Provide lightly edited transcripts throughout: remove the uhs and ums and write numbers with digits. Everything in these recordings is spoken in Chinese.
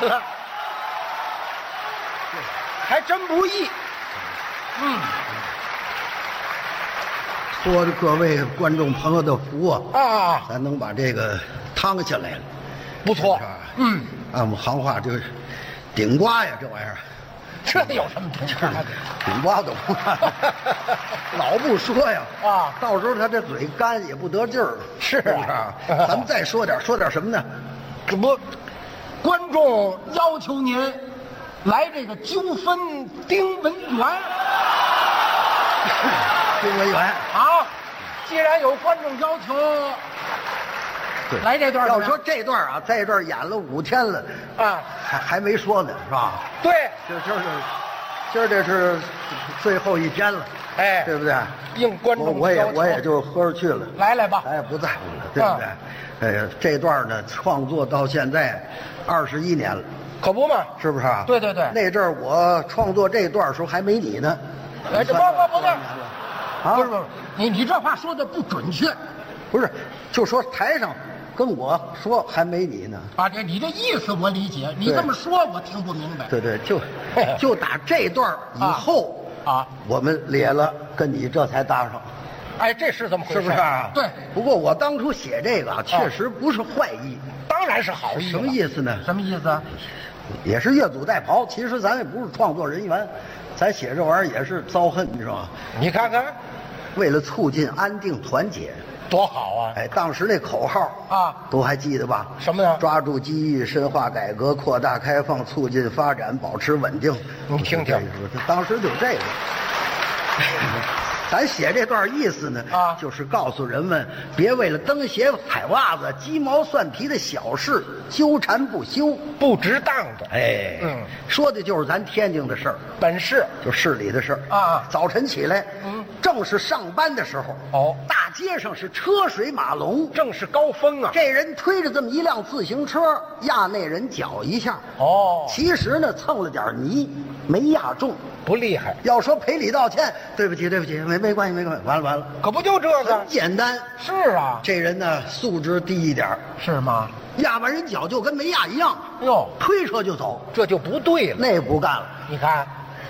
了，还真不易。 托着各位观众朋友的福啊， 咱能把这个趟下来了， 不错。 按我们行话就是顶瓜呀，这玩意儿。 这有什么顶瓜的？ 顶瓜懂吗？老不说呀，到时候他这嘴干也不得劲儿。 是啊，咱们再说点什么呢？ 这不，观众要求您来这个纠纷丁文元。 丁文元啊，既然有观众要求，来这段。 要说这段啊，在这儿演了5天了啊，还没说呢，是吧？ 对， 今儿这是最后一天了， 哎， 对不对？ 应观众我也就喝着去了。 来吧， 哎，不在乎了，对不对？哎呀，这段呢，创作到现在21年了， 可不嘛？ 是不是啊？ 对。 那阵儿我创作这段时候还没你呢。 哎，这不对。 啊， 不是，你这话说的不准确。 不是，就说台上跟我说还没你呢。 啊，你这意思我理解，你这么说我听不明白。 对，就打这段以后啊，我们咧了，跟你这才搭上。 哎，这是怎么回事？ 是不是啊？ 对。 不过我当初写这个啊，确实不是坏意， 当然是好意。 什么意思呢？ 什么意思？ 也是越俎代庖。其实咱也不是创作人员，咱写这玩意儿也是遭恨，你知道吗？ 你看看， 为了促进安定团结， 多好啊！ 哎，当时那口号啊，都还记得吧？ 什么呀？ 抓住机遇，深化改革，扩大开放，促进发展，保持稳定。 你听听， 当时就这个。咱写这段意思呢，就是告诉人们，别为了蹬鞋踩袜子、鸡毛蒜皮的小事纠缠不休， 不值当的。 哎，说的就是咱天津的事儿， 本市就市里的事儿啊。 早晨起来，正是上班的时候，大街上是车水马龙， 正是高峰啊。 这人推着这么一辆自行车，压那人脚一下，其实呢蹭了点泥，没压中。 不厉害， 要说赔礼道歉，对不起，没关系，完了， 可不就这个？ 很简单。 是啊， 这人呢素质低一点， 是吗？ 压完人脚就跟没压一样， 哟， 推车就走， 这就不对了。 那不干了， 你看，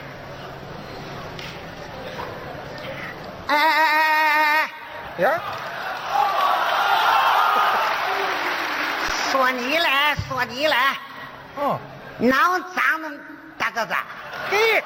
哎， 呀， 说你来，脑脏的大个子。 嘿，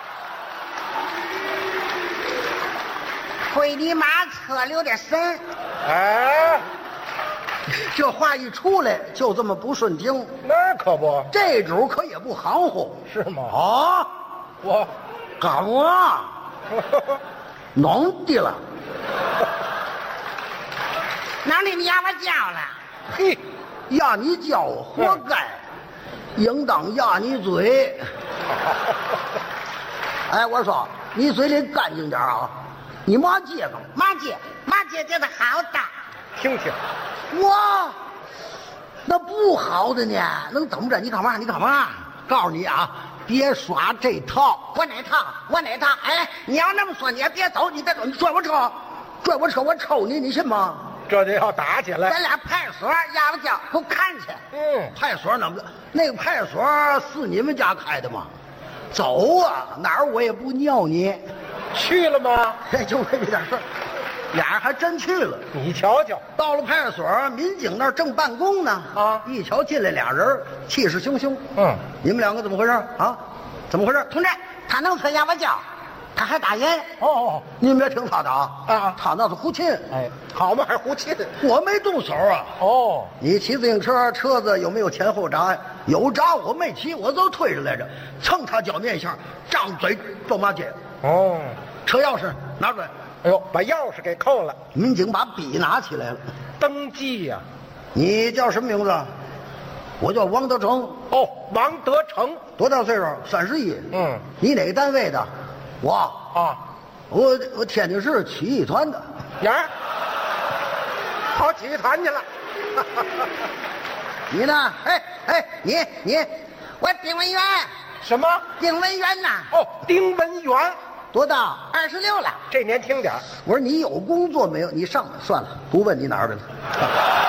回你妈侧溜的神。 哎， 这话一出来就这么不顺听， 那可不， 这主可也不含糊， 是吗？ 啊， 我干我弄的了， 哪里你压我脚了？ 嘿，压你脚活该，应当压你嘴。哎，我说你嘴里干净点啊！你骂街坊， 骂街觉得好大。 听听， 我那不好的呢，能怎么着？你干嘛？告诉你啊，别耍这套。 我哪套？哎，你要那么说，你也别走，你别走，你拽我车，我抽你，你信吗？ 这就要打起来。 咱俩派出所压我脚，给我看去。 派出所那个派出所是你们家开的吗？走啊，哪儿我也不尿你。 去了吗？ 就为这点事儿，俩人还真去了。 你瞧瞧， 到了派出所，民警那儿正办公呢。一瞧进来俩人，气势汹汹。你们两个怎么回事啊？怎么回事？ 同志，他能吹压我脚，他还打人。 你们别听他的啊，他那是胡沁。 哎，好嘛，还胡沁， 我没动手啊。你骑自行车，车子有没有前后闸呀？有闸，我没骑，我都推着来着，蹭他脚面下，张嘴撞骂街。车钥匙拿出来。 哎呦，把钥匙给扣了。 民警把笔拿起来了， 登记呀。 你叫什么名字？我叫王德成。 王德成， 多大岁数？31。你哪个单位的？我天津市曲艺团的。 呀，跑曲艺团去了。 你呢？你， 我丁文元。 什么？ 丁文元呐？ 丁文元， 多大 ？26了。 这年轻点。 我说你有工作没有？你上算了，不问你哪儿的了。